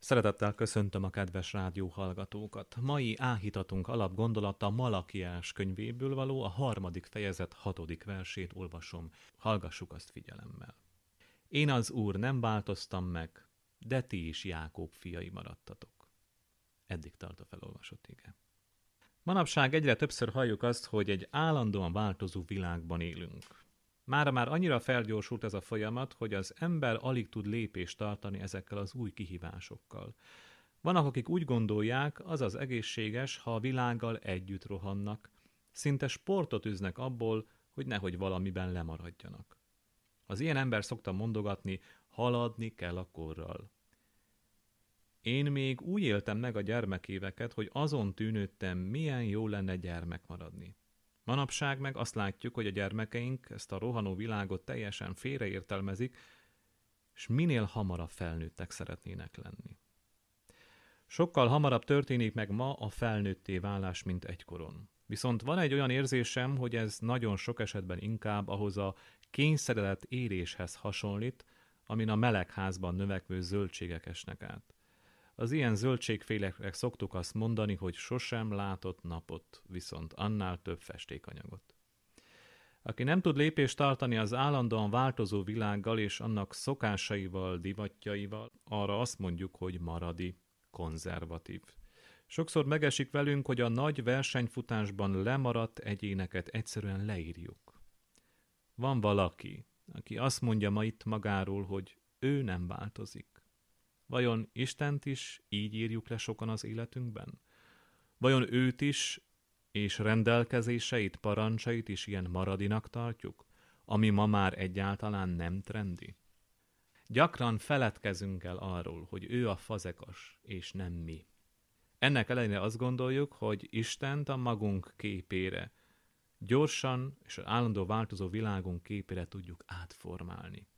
Szeretettel köszöntöm a kedves rádióhallgatókat. Mai áhítatunk alapgondolata Malakiás könyvéből való, a 3. fejezet 6. versét olvasom. Hallgassuk azt figyelemmel. Én az Úr, nem változtam meg, de ti is Jákob fiai maradtatok. Eddig tart a felolvasott ige. Manapság egyre többször halljuk azt, hogy egy állandóan változó világban élünk. Mára már annyira felgyorsult ez a folyamat, hogy az ember alig tud lépést tartani ezekkel az új kihívásokkal. Vannak, akik úgy gondolják, az egészséges, ha a világgal együtt rohannak, szinte sportot üznek abból, hogy nehogy valamiben lemaradjanak. Az ilyen ember szokta mondogatni, haladni kell a korral. Én még úgy éltem meg a gyermekéveket, hogy azon tűnődtem, milyen jó lenne gyermek maradni. Manapság meg azt látjuk, hogy a gyermekeink ezt a rohanó világot teljesen félreértelmezik, és minél hamarabb felnőttek szeretnének lenni. Sokkal hamarabb történik meg ma a felnőtté válás, mint egykoron. Viszont van egy olyan érzésem, hogy ez nagyon sok esetben inkább ahhoz a kényszeredett éréshez hasonlít, amin a melegházban növekvő zöldségek esnek át. Az ilyen zöldségfélekre szoktuk azt mondani, hogy sosem látott napot, viszont annál több festékanyagot. Aki nem tud lépést tartani az állandóan változó világgal és annak szokásaival, divatjaival, arra azt mondjuk, hogy maradi, konzervatív. Sokszor megesik velünk, hogy a nagy versenyfutásban lemaradt egyéneket egyszerűen leírjuk. Van valaki, aki azt mondja ma itt magáról, hogy ő nem változik. Vajon Istent is így írjuk le sokan az életünkben? Vajon őt is és rendelkezéseit, parancsait is ilyen maradinak tartjuk, ami ma már egyáltalán nem trendi? Gyakran feledkezünk el arról, hogy ő a fazekas, és nem mi. Ennek ellenére azt gondoljuk, hogy Istent a magunk képére, gyorsan és állandó változó világunk képére tudjuk átformálni.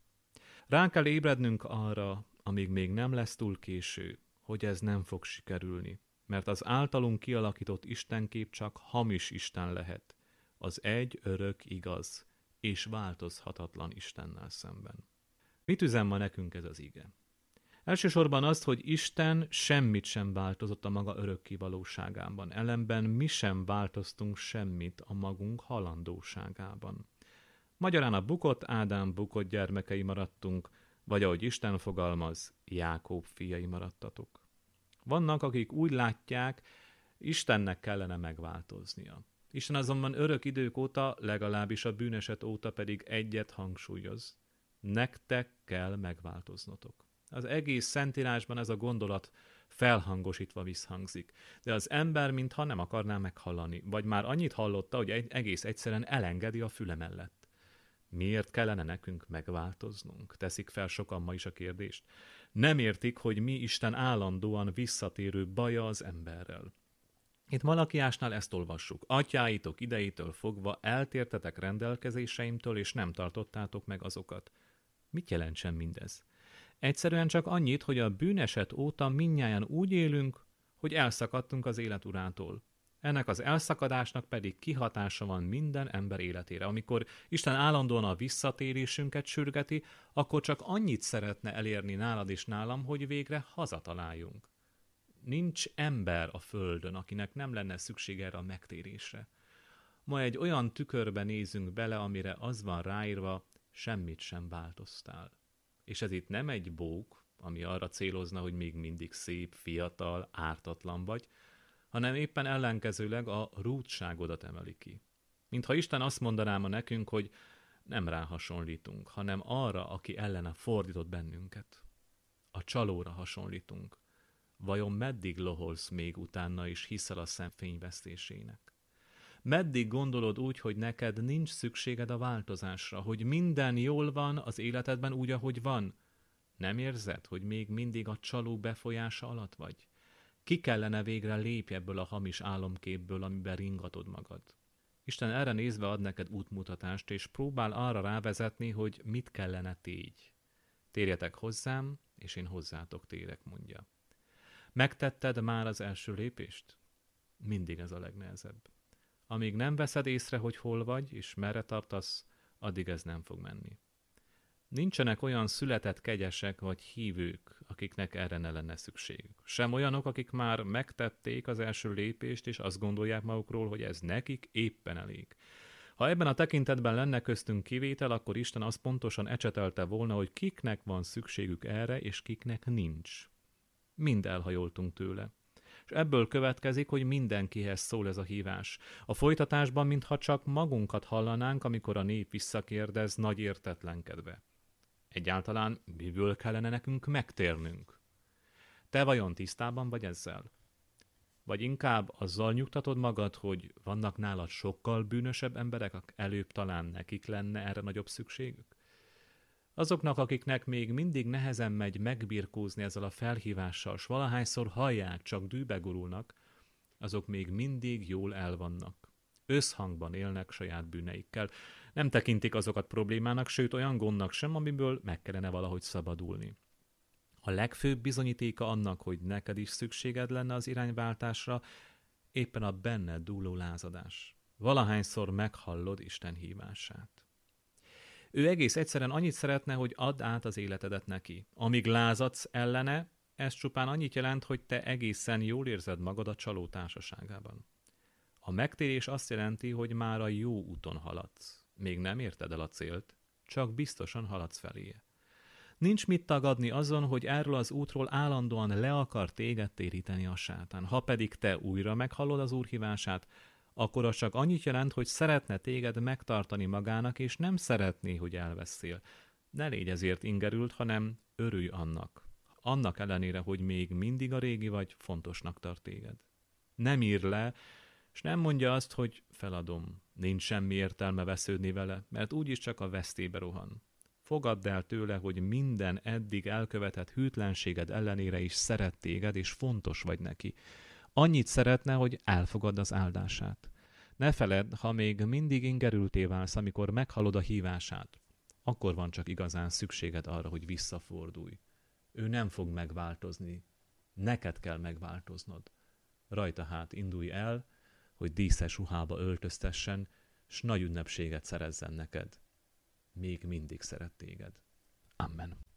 Rá kell ébrednünk arra, amíg még nem lesz túl késő, hogy ez nem fog sikerülni, mert az általunk kialakított istenkép csak hamis Isten lehet, az egy örök igaz és változhatatlan Istennel szemben. Mit üzen ma nekünk ez az ige? Elsősorban azt, hogy Isten semmit sem változott a maga örökké valóságában, ellenben mi sem változtunk semmit a magunk halandóságában. Magyarán a bukott Ádám bukott gyermekei maradtunk, vagy ahogy Isten fogalmaz, Jákob fiai maradtatok. Vannak, akik úgy látják, Istennek kellene megváltoznia. Isten azonban örök idők óta, legalábbis a bűneset óta pedig egyet hangsúlyoz. Nektek kell megváltoznotok. Az egész Szentírásban ez a gondolat felhangosítva visszhangzik, de az ember mintha nem akarná meghallani, vagy már annyit hallotta, hogy egész egyszerűen elengedi a füle mellett. Miért kellene nekünk megváltoznunk? Teszik fel sokan ma is a kérdést. Nem értik, hogy mi Isten állandóan visszatérő baja az emberrel. Itt Malakiásnál ezt olvassuk. Atyáitok idejétől fogva eltértetek rendelkezéseimtől, és nem tartottátok meg azokat. Mit jelentsen mindez? Egyszerűen csak annyit, hogy a bűneset óta mindnyájan úgy élünk, hogy elszakadtunk az élet urától. Ennek az elszakadásnak pedig kihatása van minden ember életére. Amikor Isten állandóan a visszatérésünket sürgeti, akkor csak annyit szeretne elérni nálad és nálam, hogy végre hazataláljunk. Nincs ember a földön, akinek nem lenne szükség erre a megtérésre. Ma egy olyan tükörbe nézünk bele, amire az van ráírva, semmit sem változtál. És ez itt nem egy bók, ami arra célozna, hogy még mindig szép, fiatal, ártatlan vagy, hanem éppen ellenkezőleg a rúdságodat emeli ki. Mintha Isten azt mondaná ma nekünk, hogy nem rá hasonlítunk, hanem arra, aki ellene fordított bennünket. A csalóra hasonlítunk. Vajon meddig loholsz még utána is hiszel a szemfény vesztésének? Meddig gondolod úgy, hogy neked nincs szükséged a változásra, hogy minden jól van az életedben úgy, ahogy van? Nem érzed, hogy még mindig a csaló befolyása alatt vagy? Ki kellene végre lépj ebből a hamis álomképből, amiben ringatod magad? Isten erre nézve ad neked útmutatást, és próbál arra rávezetni, hogy mit kellene tégy. Térjetek hozzám, és én hozzátok térek, mondja. Megtetted már az első lépést? Mindig ez a legnehezebb. Amíg nem veszed észre, hogy hol vagy, és merre tartasz, addig ez nem fog menni. Nincsenek olyan született kegyesek vagy hívők, akiknek erre ne lenne szükségük. Sem olyanok, akik már megtették az első lépést, és azt gondolják magukról, hogy ez nekik éppen elég. Ha ebben a tekintetben lenne köztünk kivétel, akkor Isten azt pontosan ecsetelte volna, hogy kiknek van szükségük erre, és kiknek nincs. Mind elhajoltunk tőle. És ebből következik, hogy mindenkihez szól ez a hívás. A folytatásban, mintha csak magunkat hallanánk, amikor a nép visszakérdez nagy értetlenkedve. Egyáltalán miből kellene nekünk megtérnünk? Te vajon tisztában vagy ezzel? Vagy inkább azzal nyugtatod magad, hogy vannak nálad sokkal bűnösebb emberek, előbb talán nekik lenne erre nagyobb szükségük? Azoknak, akiknek még mindig nehezen megy megbirkózni ezzel a felhívással, s valahányszor hallják, csak dűbe gurulnak, azok még mindig jól elvannak. Összhangban élnek saját bűneikkel. Nem tekintik azokat problémának, sőt olyan gondnak sem, amiből meg kellene valahogy szabadulni. A legfőbb bizonyítéka annak, hogy neked is szükséged lenne az irányváltásra, éppen a benned dúló lázadás. Valahányszor meghallod Isten hívását. Ő egész egyszerűen annyit szeretne, hogy add át az életedet neki. Amíg lázadsz ellene, ez csupán annyit jelent, hogy te egészen jól érzed magad a csaló társaságában. A megtérés azt jelenti, hogy már a jó úton haladsz. Még nem érted el a célt, csak biztosan haladsz feléje. Nincs mit tagadni azon, hogy erről az útról állandóan le akar téged téríteni a sátán. Ha pedig te újra meghallod az Úr hívását, akkor az csak annyit jelent, hogy szeretne téged megtartani magának, és nem szeretné, hogy elveszél. Ne légy ezért ingerült, hanem örülj annak. Annak ellenére, hogy még mindig a régi vagy, fontosnak tart téged. Nem ír le, és nem mondja azt, hogy feladom, nincs semmi értelme vesződni vele, mert úgyis csak a vesztébe rohan. Fogadd el tőle, hogy minden eddig elkövetett hűtlenséged ellenére is szeret téged, és fontos vagy neki. Annyit szeretne, hogy elfogadd az áldását. Ne feledd, ha még mindig ingerülté válsz, amikor meghallod a hívását, akkor van csak igazán szükséged arra, hogy visszafordulj. Ő nem fog megváltozni. Neked kell megváltoznod. Rajta hát indulj el, hogy díszes ruhába öltöztessen, s nagy ünnepséget szerezzen neked. Még mindig szeret téged. Amen.